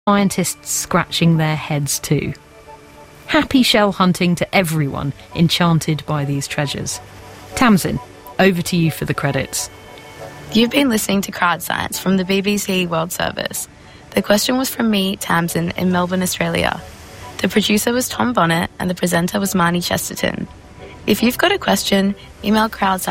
Scientists scratching their heads too. Happy shell hunting to everyone enchanted by these treasures. Tamsin, over to you for the credits. You've been listening to Crowd Science from the BBC World Service. The question was from me, Tamsin, in Melbourne, Australia. The producer was Tom Bonnet and the presenter was Marnie Chesterton. If you've got a question, email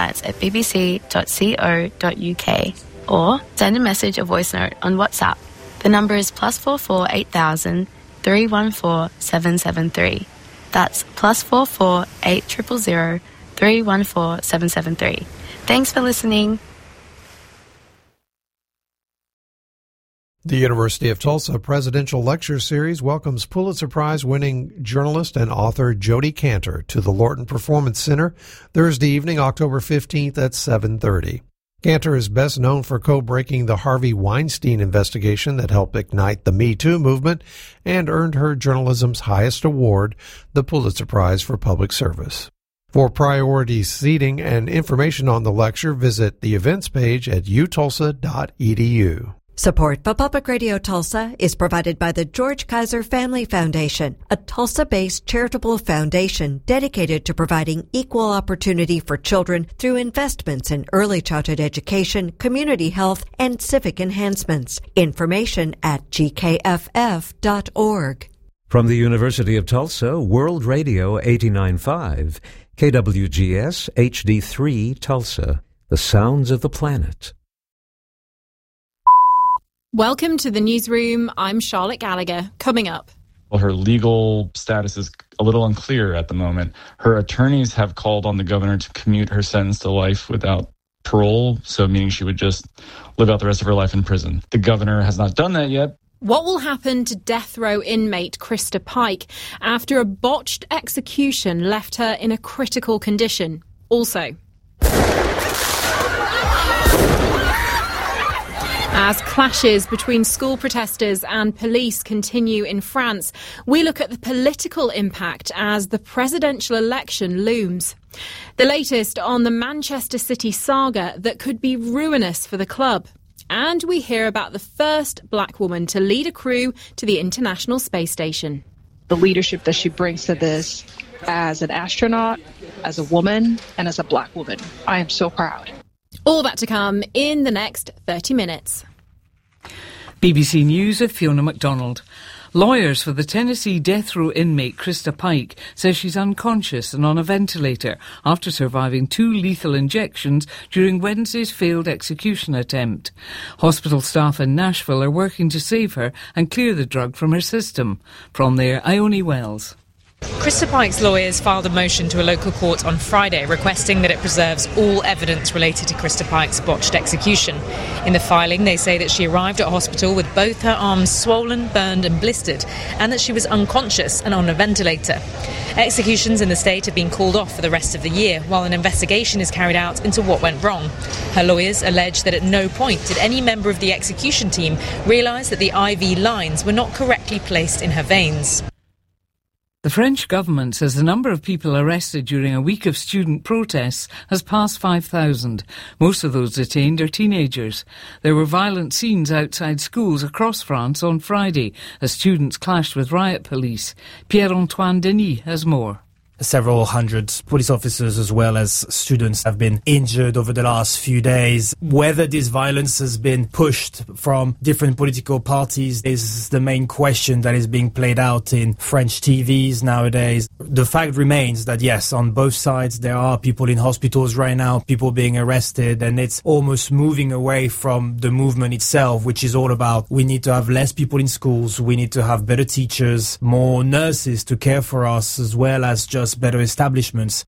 crowdscience@bbc.co.uk or send a message or voice note on WhatsApp. The number is +44 8000 314 773. That's +44 8000 314 773. Thanks for listening. The University of Tulsa Presidential Lecture Series welcomes Pulitzer Prize-winning journalist and author Jodi Kantor to the Lorton Performance Center Thursday evening, October 15th at 7:30. Kantor is best known for co-breaking the Harvey Weinstein investigation that helped ignite the Me Too movement and earned her journalism's highest award, the Pulitzer Prize for Public Service. For priority seating and information on the lecture, visit the events page at utulsa.edu. Support for Public Radio Tulsa is provided by the George Kaiser Family Foundation, a Tulsa-based charitable foundation dedicated to providing equal opportunity for children through investments in early childhood education, community health, and civic enhancements. Information at gkff.org. From the University of Tulsa, World Radio 89.5, KWGS HD3 Tulsa, the sounds of the planet. Welcome to the newsroom. I'm Charlotte Gallagher. Coming up. Well, her legal status is a little unclear at the moment. Her attorneys have called on the governor to commute her sentence to life without parole, so meaning she would just live out the rest of her life in prison. The governor has not done that yet. What will happen to death row inmate Krista Pike after a botched execution left her in a critical condition? Also, as clashes between school protesters and police continue in France, we look at the political impact as the presidential election looms. The latest on the Manchester City saga that could be ruinous for the club. And we hear about the first black woman to lead a crew to the International Space Station. The leadership that she brings to this as an astronaut, as a woman, and as a black woman. I am so proud. All that to come in the next 30 minutes. BBC News with Fiona MacDonald. Lawyers for the Tennessee death row inmate Krista Pike say she's unconscious and on a ventilator after surviving 2 lethal injections during Wednesday's failed execution attempt. Hospital staff in Nashville are working to save her and clear the drug from her system. From there, Ione Wells. Krista Pike's lawyers filed a motion to a local court on Friday requesting that it preserves all evidence related to Krista Pike's botched execution. In the filing, they say that she arrived at hospital with both her arms swollen, burned and blistered, and that she was unconscious and on a ventilator. Executions in the state have been called off for the rest of the year, while an investigation is carried out into what went wrong. Her lawyers allege that at no point did any member of the execution team realise that the IV lines were not correctly placed in her veins. The French government says the number of people arrested during a week of student protests has passed 5,000. Most of those detained are teenagers. There were violent scenes outside schools across France on Friday as students clashed with riot police. Pierre-Antoine Denis has more. Several hundred police officers as well as students have been injured over the last few days. Whether this violence has been pushed from different political parties is the main question that is being played out in French TVs nowadays. The fact remains that yes, on both sides there are people in hospitals right now, people being arrested, and it's almost moving away from the movement itself, which is all about we need to have less people in schools, we need to have better teachers, more nurses to care for us, as well as just better establishments.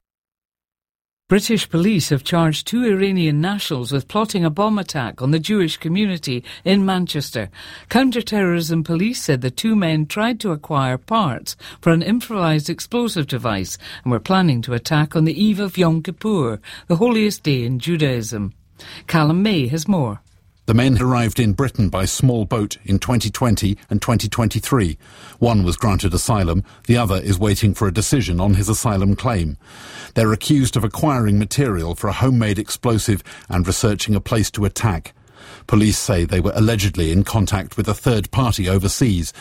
British police have charged 2 Iranian nationals with plotting a bomb attack on the Jewish community in Manchester. Counter-terrorism police said the 2 men tried to acquire parts for an improvised explosive device and were planning to attack on the eve of Yom Kippur, the holiest day in Judaism. Callum May has more. The men arrived in Britain by small boat in 2020 and 2023. One was granted asylum, the other is waiting for a decision on his asylum claim. They're accused of acquiring material for a homemade explosive and researching a place to attack. Police say they were allegedly in contact with a third party overseas